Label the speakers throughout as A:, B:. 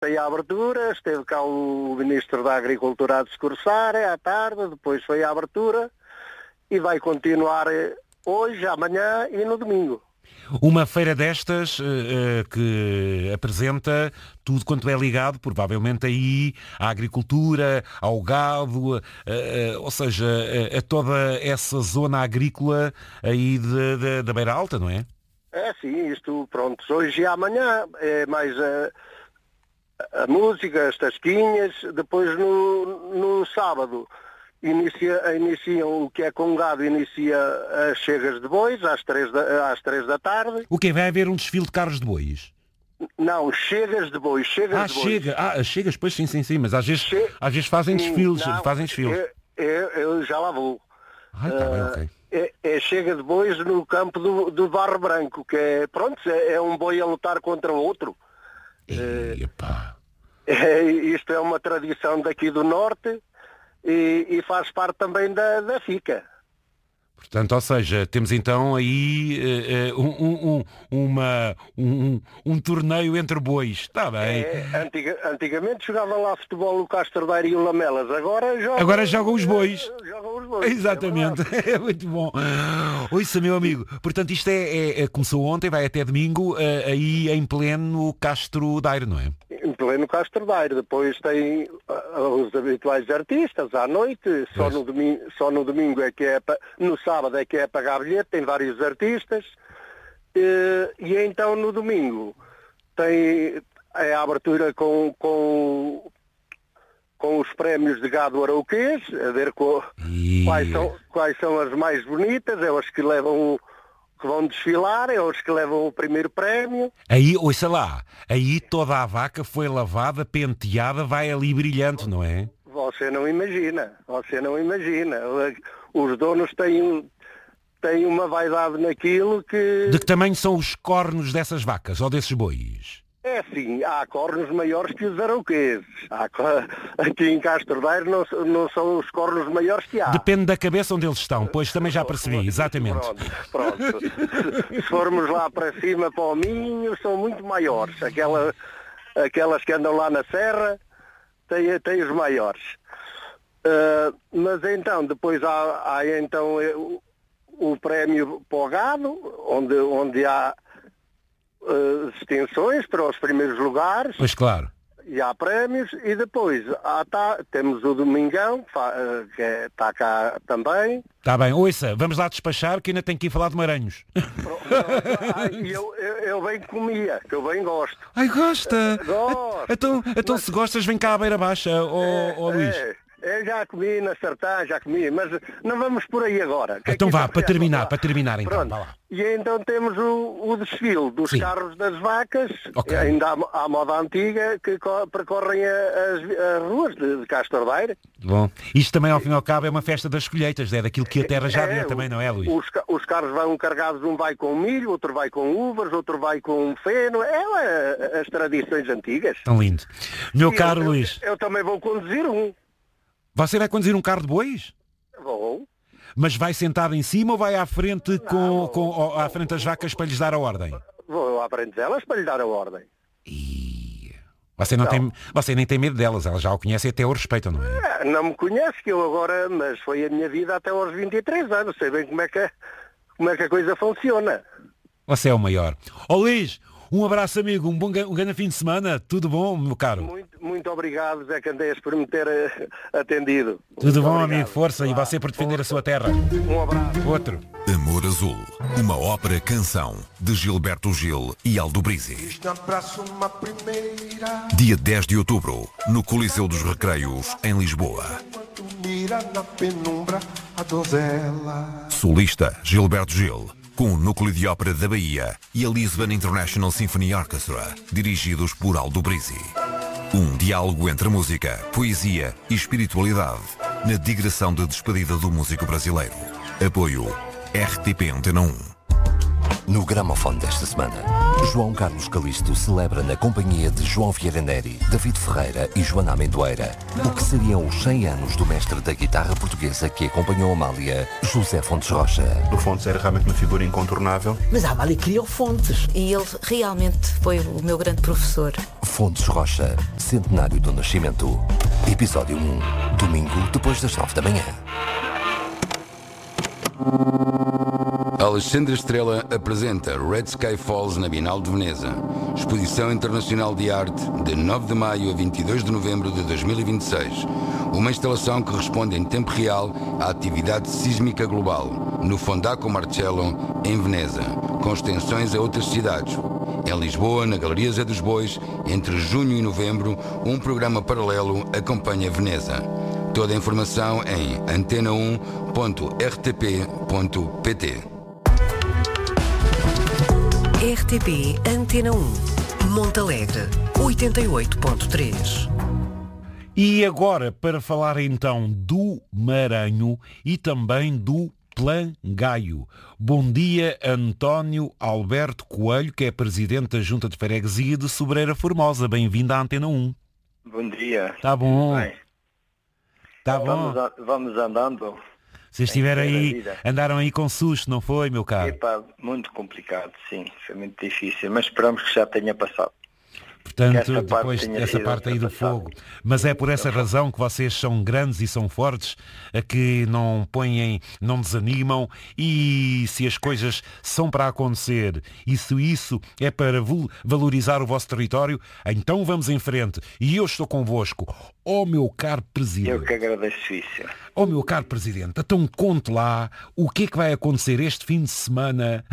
A: Tem a abertura, esteve cá o Ministro da Agricultura a discursar à tarde, depois foi a abertura e vai continuar hoje, amanhã e no domingo.
B: Uma feira destas que apresenta tudo quanto é ligado, provavelmente, aí à agricultura, ao gado, ou seja, a toda essa zona agrícola aí da Beira Alta, não é?
A: É sim, isto, pronto, hoje e amanhã é mais a música, as tasquinhas, depois no sábado iniciam o que é com gado, inicia as chegas de bois às 3 da tarde.
B: O quê? Vai haver um desfile de carros de bois?
A: Não, chegas de bois, chegas de bois.
B: As chegas, pois sim, mas às vezes fazem desfiles,
A: Eu já lá vou.
B: Tá bem, ok.
A: É chega de bois no campo do Barro Branco, que é, pronto, é um boi a lutar contra o outro. Isto é uma tradição daqui do Norte e faz parte também da FICA.
B: Portanto, ou seja, temos então aí um torneio entre bois. Está bem.
A: Antigamente jogavam lá futebol o Castro Daire e o Lamelas. Agora
B: jogam os bois. Exatamente.
A: É
B: muito bom. Ouça, meu amigo. Portanto, isto começou ontem, vai até domingo, aí em pleno Castro Daire, não é?
A: Em pleno Castro Daire. Depois tem os habituais artistas à noite. Só no domingo é que é... No sábado é que é pagar bilhete, tem vários artistas. E então no domingo tem a abertura com os prémios de gado arauquês, a ver quais são as mais bonitas, é as que vão desfilar, é os que levam o primeiro prémio.
B: Aí, ouça lá, aí toda a vaca foi lavada, penteada, vai ali brilhante, não é?
A: Você não imagina. Os donos têm uma vaidade naquilo que...
B: De que tamanho são os cornos dessas vacas ou desses bois?
A: É assim, há cornos maiores que os arauqueses. Aqui em Castro Daire não são os cornos maiores que há.
B: Depende da cabeça onde eles estão, pois também já percebi, exatamente.
A: Pronto. Se formos lá para cima, para o Minho, são muito maiores. Aquelas que andam lá na serra, têm os maiores. Mas então, depois há então o prémio para o gado, onde há distinções para os primeiros lugares.
B: Pois claro.
A: E há prémios. E depois temos o Domingão, que está cá também.
B: Está bem, ouça, vamos lá despachar que ainda tenho que ir falar de Maranhos.
A: Eu bem comia, que eu bem gosto.
B: Ai, gosta?
A: Gosto.
B: Então se gostas, vem cá à Beira Baixa, Luís.
A: Eu já comi na Sertã, mas não vamos por aí agora.
B: Então vá, para terminar então.
A: Pronto.
B: Vá lá.
A: E então temos o desfile dos carros das vacas,
B: okay.
A: Ainda à moda antiga, que percorrem as ruas de Castro Daire.
B: Bom, isto também ao fim e ao cabo é uma festa das colheitas, é daquilo que a terra já deu também, não é, Luís?
A: Os carros vão carregados, um vai com milho, outro vai com uvas, outro vai com feno, as tradições antigas.
B: Tão lindo. Meu caro Luís.
A: Eu também vou conduzir um.
B: Você vai conduzir um carro de bois?
A: Vou.
B: Mas vai sentado em cima ou vai à frente à frente das vacas para lhes dar a ordem?
A: Vou à frente delas para lhes dar a ordem.
B: Você nem tem medo delas, elas já o conhecem até o respeitam, não é?
A: Não me conhece que eu agora, mas foi a minha vida até aos 23 anos, sei bem como é que a coisa funciona.
B: Você é o maior. Luís, um abraço, amigo, um grande fim de semana, tudo bom, meu caro?
A: Muito obrigado, Zé Candeias, por me ter atendido.
B: Tudo bom, amigo, força, e você por defender a sua terra.
A: Um abraço.
B: Outro.
C: Amor Azul, uma ópera-canção de Gilberto Gil e Aldo Brizzi. Dia 10 de outubro, no Coliseu dos Recreios, em Lisboa. Solista Gilberto Gil, com o Núcleo de Ópera da Bahia e a Lisbon International Symphony Orchestra, dirigidos por Aldo Brizzi. Um diálogo entre música, poesia e espiritualidade, na digressão de despedida do músico brasileiro. Apoio RTP Antena 1.
D: No gramofone desta semana, João Carlos Calisto celebra na companhia de João Vieira Neri, David Ferreira e Joana Amendoeira o que seriam os 100 anos do mestre da guitarra portuguesa que acompanhou Amália, José Fontes Rocha.
E: O Fontes era realmente uma figura incontornável.
F: Mas a Amália criou Fontes.
G: E ele realmente foi o meu grande professor.
D: Fontes Rocha, centenário do nascimento. Episódio 1, domingo depois das 9 da manhã.
E: Alexandre Estrela apresenta Red Sky Falls na Bienal de Veneza. Exposição Internacional de Arte de 9 de maio a 22 de novembro de 2026. Uma instalação que responde em tempo real à atividade sísmica global, no Fondaco Marcello, em Veneza, com extensões a outras cidades. Em Lisboa, na Galeria Zé dos Bois, entre junho e novembro, um programa paralelo acompanha Veneza. Toda a informação em antena1.rtp.pt.
F: RTP Antena 1, Montalegre, 88.3.
B: E agora, para falar então do Maranhão e também do Plangaio. Bom dia, António Alberto Coelho, que é presidente da Junta de Freguesia de Sobreira Formosa. Bem-vindo à Antena 1.
G: Bom dia.
B: Tá bom.
G: Bem,
B: Tá bom.
G: vamos andando.
B: Vocês estiveram aí, andaram aí com susto, não foi, meu caro?
G: Epá, muito complicado, sim. Foi muito difícil, mas esperamos que já tenha passado.
B: Portanto, depois dessa parte aí do fogo. Mas é por essa razão que vocês são grandes e são fortes, a que não põem, não desanimam, e se as coisas são para acontecer, e se isso é para valorizar o vosso território, então vamos em frente. E eu estou convosco. Oh, meu caro Presidente.
G: Eu que agradeço isso.
B: Oh, meu caro Presidente, então conte lá o que é que vai acontecer este fim de semana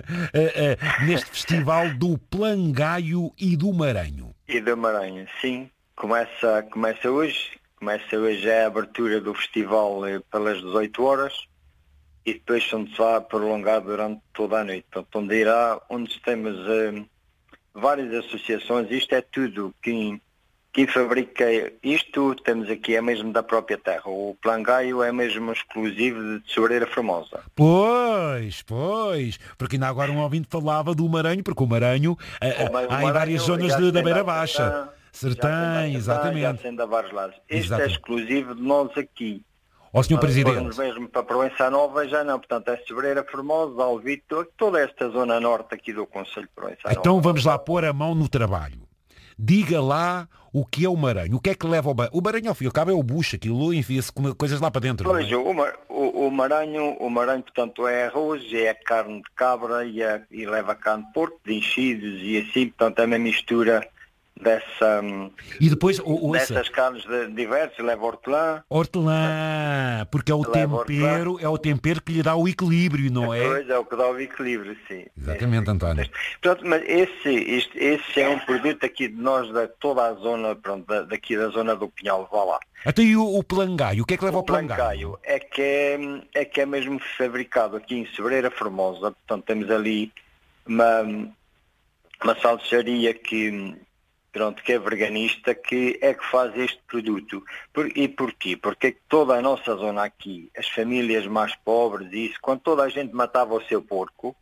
B: neste festival do Plangaio e do Maranhão.
G: E do Maranhão, sim. Começa hoje. Começa hoje a abertura do festival pelas 18 horas e depois onde se vai prolongar durante toda a noite. Portanto, onde temos várias associações. Isto é tudo quem fabrica isto, temos aqui, é mesmo da própria terra. O Plangaio é mesmo exclusivo de Sobreira Formosa.
B: Pois, porque ainda agora um ouvinte falava do Maranhão, porque o Maranhão há em várias zonas da Beira Baixa. Sertém, exatamente.
G: Já vários lados. Este é exclusivo de nós aqui.
B: Ó, Sr. Presidente.
G: Nós mesmo para Proença Nova já não, portanto é Sobreira Formosa, Alvito, toda esta zona norte aqui do Concelho de Proença Nova.
B: Então vamos lá pôr a mão no trabalho. Diga lá o que é o Maranhão. O que é que leva ao Maranhão? O Maranhão, ao fim e ao cabo, é o bucho, aquilo enfia-se coisas lá para dentro.
G: Pois,
B: não é?
G: o Maranhão, portanto, é arroz, é carne de cabra e leva carne de porco, de enchidos e assim, portanto, é uma mistura
B: e depois,
G: dessas carnes diversas, leva
B: hortelã, porque é o tempero que lhe dá o equilíbrio, não é?
G: Pois, é o que dá o equilíbrio, sim.
B: Exatamente, António.
G: Portanto, mas esse é um produto aqui de nós, de toda a zona, pronto, daqui da zona do Pinhal, vá lá.
B: Até e o Plangaio, o que é que leva ao Plangaio?
G: O Plangaio é que é mesmo fabricado aqui em Sobreira Formosa, portanto temos ali uma salsicharia que é veganista, que é que faz este produto. E porquê? Porque toda a nossa zona aqui, as famílias mais pobres, quando toda a gente matava o seu porco,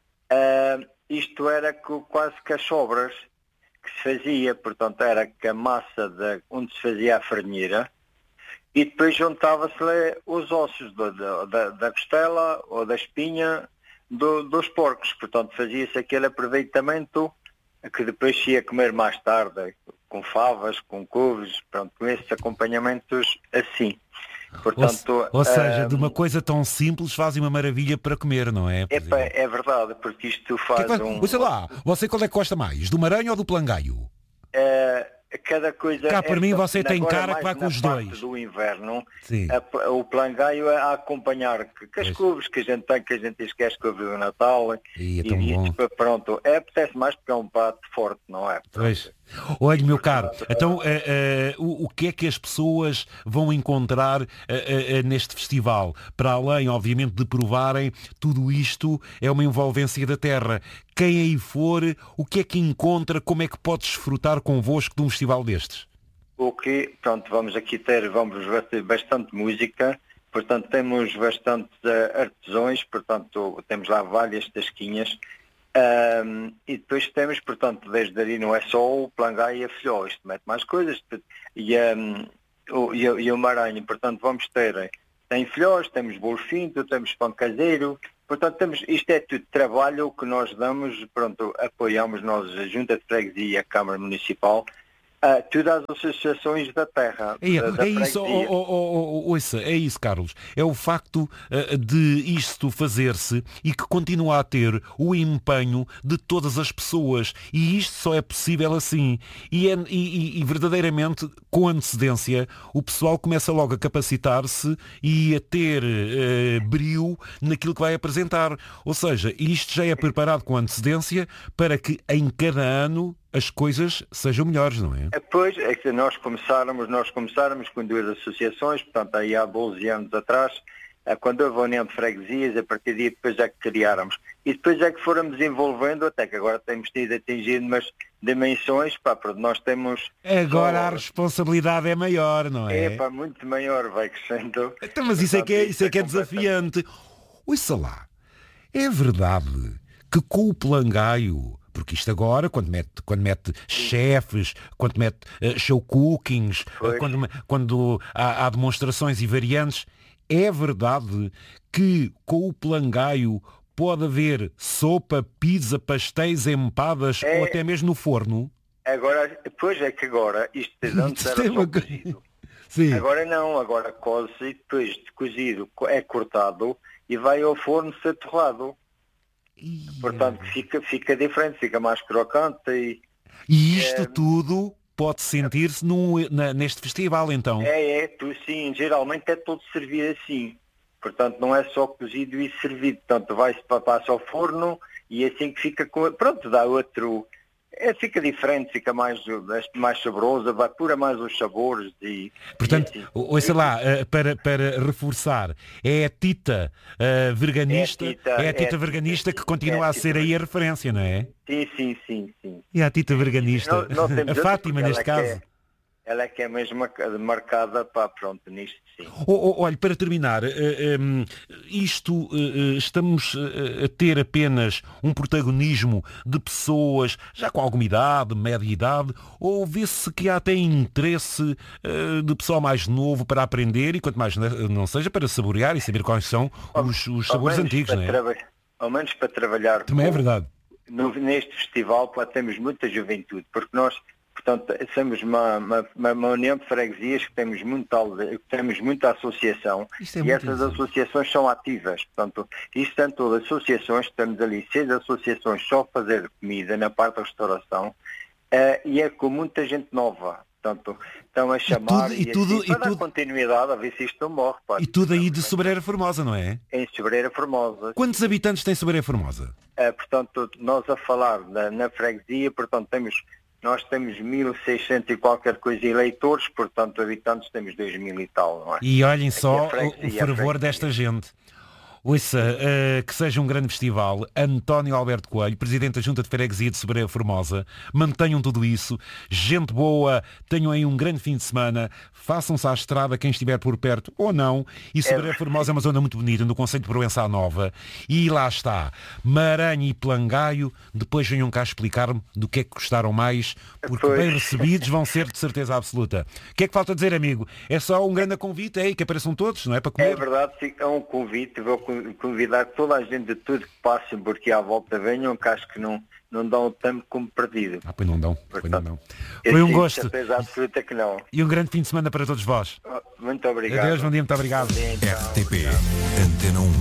G: isto era quase que as sobras que se fazia, portanto era que a massa onde se fazia a farinheira, e depois juntava-se os ossos da costela ou da espinha dos porcos, portanto fazia-se aquele aproveitamento que depois se ia comer mais tarde, com favas, com couves, pronto, com esses acompanhamentos assim. Portanto,
B: ou seja, de uma coisa tão simples fazem uma maravilha para comer, não é?
G: É verdade, porque isto faz
B: Sei lá, você qual é que gosta mais, do Maranhão ou do Plangaio?
G: Cada coisa...
B: Cá para mim você tem cara que vai com os dois.
G: Do inverno, o Plangaio é a acompanhar que as couves que a gente tem, que a gente diz que é as couves do Natal,
B: e é tão bom.
G: Pronto, apetece mais porque é um prato forte, não é?
B: Pois. Olha, meu caro, então o que é que as pessoas vão encontrar neste festival? Para além, obviamente, de provarem, tudo isto é uma envolvência da terra. Quem aí for, o que é que encontra, como é que pode desfrutar convosco de um festival destes?
G: Pronto, vamos ter bastante música, portanto temos bastantes artesãos, portanto temos lá várias tasquinhas. E depois temos, portanto, desde ali não é só o Plangaio e a Filhó, isto mete mais coisas, e o Maranhão, portanto, vamos ter, tem filhós, temos bolo finto, temos pão caseiro, Portanto, isto é tudo trabalho que nós damos, pronto, apoiamos nós, a Junta de Freguesia e a Câmara Municipal, todas as associações da terra.
B: É isso, ouça, é isso, Carlos. É o facto de isto fazer-se e que continua a ter o empenho de todas as pessoas. E isto só é possível assim. E verdadeiramente, com antecedência, o pessoal começa logo a capacitar-se e a ter brio naquilo que vai apresentar. Ou seja, isto já é preparado com antecedência para que em cada ano as coisas sejam melhores, não é?
G: Pois, é que nós começáramos com 2 associações, portanto, aí há 12 anos atrás, quando houve a União de Freguesias, a partir daí depois é que criáramos. E depois é que fomos desenvolvendo, até que agora temos tido atingido umas dimensões, nós temos...
B: Agora a responsabilidade é maior, não é?
G: Muito maior, vai crescendo.
B: Então, mas isso é que é desafiante. Ouça lá, é verdade que com o Pelangaio, porque isto agora, quando mete chefes, quando mete show cookings, quando há demonstrações e variantes, é verdade que com o Pelangaio pode haver sopa, pizza, pastéis, empadas ou até mesmo no forno?
G: Agora, pois é que agora, isto antes era só cozido.
B: Sim.
G: Agora não, agora coze e depois de cozido é cortado e vai ao forno ser torrado. Portanto, fica diferente, fica mais crocante.
B: E isto tudo pode sentir-se neste festival, então?
G: Sim, geralmente é todo servido assim. Portanto, não é só cozido e servido. Portanto, passa ao forno e assim que fica dá outro... fica diferente, fica mais saboroso, vai pura mais os sabores.
B: Portanto, ouça lá, para reforçar, é a Tita veganista, a Tita veganista que continua a ser aí a referência, não é?
G: Sim.
B: E a Tita veganista, a Fátima neste caso.
G: Ela é que é mesmo marcada nisto, sim.
B: Olha, para terminar, estamos a ter apenas um protagonismo de pessoas já com alguma idade, média idade, ou vê-se que há até interesse de pessoal mais novo para aprender e quanto mais não seja para saborear e saber quais são os sabores antigos, não é?
G: Ao menos para trabalhar.
B: Também é verdade.
G: Neste festival temos muita juventude, porque nós... Portanto, somos uma união de freguesias que temos muita associação e essas associações são ativas. Portanto, isto são todas associações, temos ali 6 associações só a fazer comida na parte da restauração e é com muita gente nova. Portanto, estão a chamar para dar continuidade a ver se isto não morre.
B: E tudo aí de Sobreira Formosa, não é?
G: Em Sobreira Formosa.
B: Quantos habitantes tem Sobreira Formosa?
G: Portanto, nós a falar na freguesia, nós temos 1.600 e qualquer coisa eleitores, portanto, habitantes temos 2.000 e tal, não é?
B: E olhem só o fervor desta gente. Ouça, que seja um grande festival. António Alberto Coelho, Presidente da Junta de Freguesia de Sobreira Formosa, mantenham tudo isso. Gente boa, tenham aí um grande fim de semana, façam-se à estrada quem estiver por perto ou não. E Sobreira Formosa é uma zona muito bonita, no concelho de Proença Nova. E lá está, Maranhão e Pelangaio. Depois venham cá explicar-me do que é que gostaram mais, porque bem recebidos vão ser de certeza absoluta. O que é que falta dizer, amigo? É só um grande convite, que apareçam todos, não é? Para comer.
G: É verdade, é um convite, vou convidar toda a gente de tudo que passem por aqui à volta, venham, que acho que não dão o tempo como perdido.
B: Pois não dão. Foi um gosto.
G: Certeza absoluta que não.
B: E um grande fim de semana para todos vós.
G: Muito obrigado.
B: Adeus, bom dia, muito obrigado.
C: RTP Antena 1.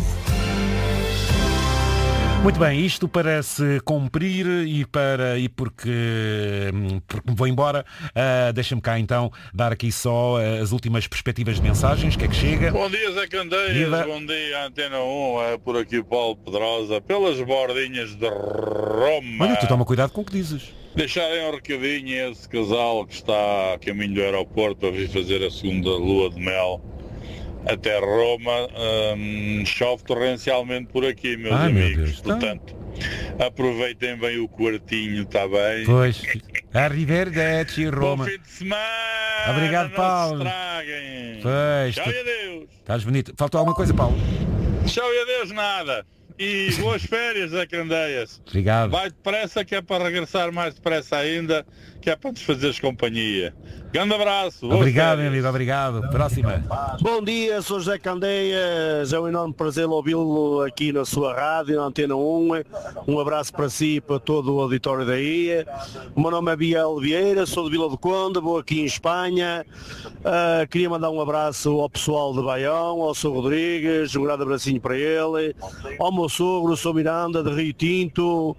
B: Muito bem, isto para se cumprir e porque me vou embora, deixa-me cá então dar aqui só as últimas perspectivas de mensagens, o que é que chega?
H: Bom dia, Zé Candeias, bom dia, Antena 1, é por aqui Paulo Pedrosa, pelas bordinhas de Roma.
B: Olha, tu toma cuidado com o que dizes.
H: Deixarem um recadinho a esse casal que está a caminho do aeroporto a vir fazer a segunda lua de mel até Roma. Chove torrencialmente por aqui, meus amigos. Portanto, aproveitem bem o quartinho, está bem?
B: Pois, arrivederci, Roma.
H: Bom fim de semana.
B: Obrigado, Paulo.
H: Não se estraguem.
B: Pois,
H: tchau e adeus.
B: Estás bonito. Faltou alguma coisa, Paulo?
H: Tchau e adeus, nada. E boas férias, Zé Candeias.
B: Obrigado.
H: Vai depressa, que é para regressar mais depressa ainda, que é para desfazeres companhia. Grande abraço.
B: Obrigado, meu amigo, obrigado. Próxima.
I: Bom dia, sou José Candeias, é um enorme prazer ouvi-lo aqui na sua rádio, na Antena 1. Um abraço para si e para todo o auditório daí. O meu nome é Biel Vieira, sou de Vila do Conde, vou aqui em Espanha. Queria mandar um abraço ao pessoal de Baião, ao Sr. Rodrigues, um grande abracinho para ele, ao meu sogro, sou Miranda, de Rio Tinto,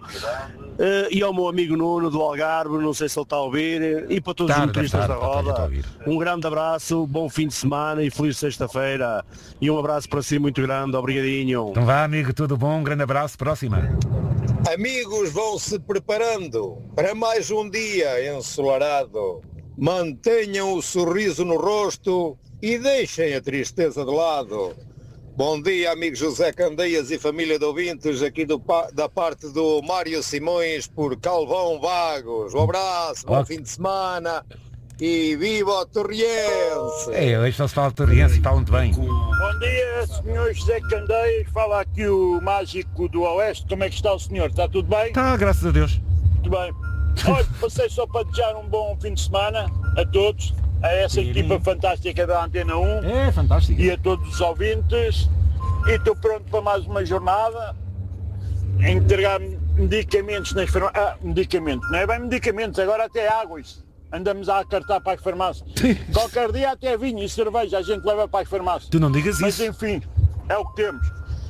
I: e ao meu amigo Nuno, do Algarve, não sei se ele está a ouvir, e para todos os motoristas da roda. Um grande abraço, bom fim de semana e feliz sexta-feira. E um abraço para si muito grande, obrigadinho.
B: Então vá, amigo, tudo bom? Um grande abraço, próxima.
J: Amigos, vão-se preparando para mais um dia ensolarado. Mantenham o sorriso no rosto e deixem a tristeza de lado. Bom dia, amigo José Candeias e família de ouvintes, aqui da parte do Mário Simões por Calvão Vagos. Um abraço, bom fim de semana e viva o Torriense!
B: Hoje só se fala de Torriense e fala muito bem.
K: Bom dia, senhor José Candeias, fala aqui o mágico do Oeste. Como é que está o senhor? Está tudo bem?
B: Está, graças a Deus.
K: Muito bem. Olha, passei só para desejar um bom fim de semana a todos, a essa equipa fantástica da Antena 1.
B: É, fantástico.
K: E a todos os ouvintes. E estou pronto para mais uma jornada, entregar medicamentos nas farmácias. Medicamentos, não é bem medicamentos, agora até águas. Andamos a acartar para as farmácias. Qualquer dia até vinho e cerveja a gente leva para as farmácias.
B: Tu não digas
K: Mas,
B: isso.
K: Mas enfim, é o que temos.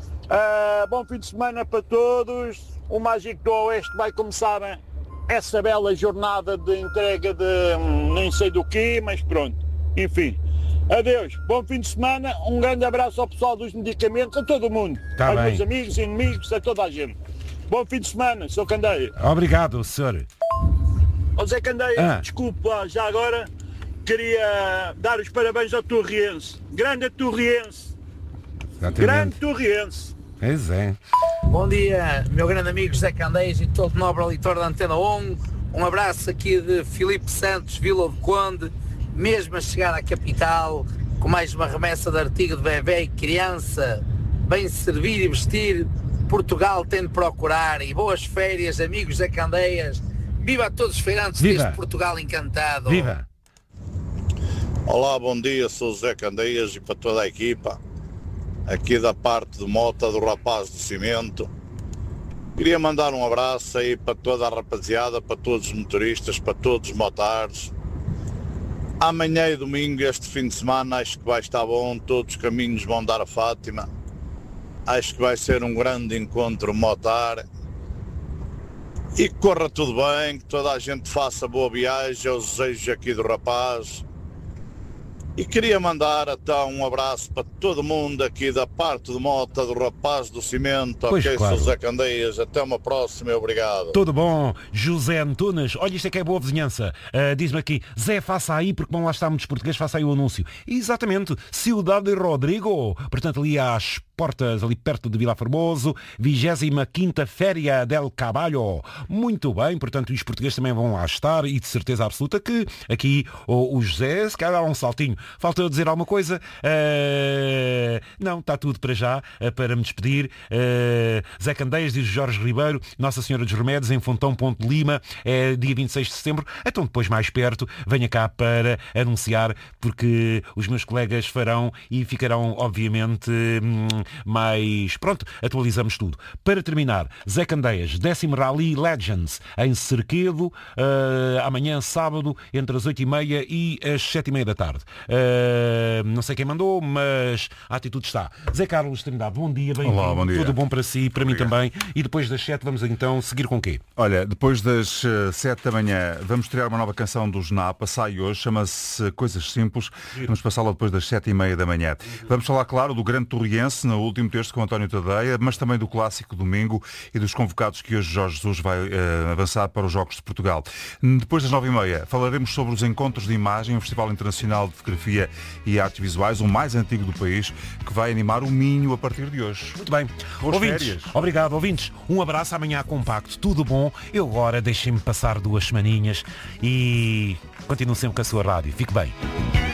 K: Bom fim de semana para todos. O Mágico do Oeste vai começar essa bela jornada de entrega de nem sei do quê, mas pronto. Enfim. Adeus, bom fim de semana, um grande abraço ao pessoal dos medicamentos, a todo mundo, aos meus amigos, inimigos, a toda a gente. Bom fim de semana, Sr. Candeias.
B: Obrigado, senhor.
K: Ô Zé Candeias, desculpa, já agora queria dar os parabéns ao Torriense. Grande Torriense.
B: Exatamente.
K: Grande Torriense.
B: Pois é.
L: Bom dia, meu grande amigo José Candeias e todo o nobre auditório da Antena 1. Um abraço aqui de Filipe Santos, Vila do Conde. Mesmo a chegar à capital, com mais uma remessa de artigo de bebê e criança, bem servir e vestir, Portugal tem de procurar. E boas férias, amigos da Candeias. Viva a todos os feirantes deste Portugal encantado.
B: Viva!
M: Olá, bom dia, sou José Candeias e para toda a equipa, aqui da parte de Mota do Rapaz do Cimento. Queria mandar um abraço aí para toda a rapaziada, para todos os motoristas, para todos os motards. Amanhã e domingo, este fim de semana, acho que vai estar bom, todos os caminhos vão dar a Fátima. Acho que vai ser um grande encontro motar. E que corra tudo bem, que toda a gente faça boa viagem, aos desejos aqui do rapaz. E queria mandar então um abraço para todo mundo aqui da parte de Mota do Rapaz do Cimento.
B: Pois
M: ok,
B: claro.
M: sou José Candeias, até uma próxima e obrigado.
B: Tudo bom, José Antunes. Olha, isto é que é boa vizinhança. Diz-me aqui, Zé, faça aí, porque vão lá estar muitos portugueses, faça aí o anúncio. Exatamente, Ciudad de Rodrigo, portanto ali às portas, ali perto de Vila Formoso, 25ª Féria del Caballo. Muito bem, portanto os portugueses também vão lá estar e de certeza absoluta que aqui o José se calhar dá um saltinho. Falta eu dizer alguma coisa? Não, está tudo para já, para me despedir. Zé Candeias, diz Jorge Ribeiro, Nossa Senhora dos Remédios, em Fontão, Ponte de Lima, é dia 26 de setembro. Então depois mais perto, venha cá para anunciar, porque os meus colegas farão e ficarão, obviamente, mais... Pronto, atualizamos tudo. Para terminar, Zé Candeias, 10º Rally Legends, em Cerquedo, amanhã, sábado, entre as 8h30 e as 7h30 da tarde. Não sei quem mandou, mas a atitude está. Zé Carlos Trindade, bom dia, bem-vindo.
N: Olá, bom dia.
B: Tudo bom para si, para mim também. E depois das 7 vamos então seguir com o quê?
N: Olha, depois das 7 da manhã vamos estrear uma nova canção dos Napa, sai hoje, chama-se Coisas Simples. Vamos passá-la depois das 7h30 da manhã. Vamos falar, claro, do grande Torriense, no último texto com António Tadeia, mas também do clássico domingo e dos convocados que hoje Jorge Jesus vai avançar para os Jogos de Portugal. Depois das 9h30 falaremos sobre os Encontros de Imagem, um festival internacional de fotografia e artes visuais, o mais antigo do país, que vai animar o Minho a partir de hoje.
B: Muito bem.
N: Boas
B: Ouvintes,
N: férias.
B: Obrigado, ouvintes. Um abraço, amanhã compacto. Tudo bom? Eu agora deixem-me passar 2 semaninhas e continuo sempre com a sua rádio. Fique bem.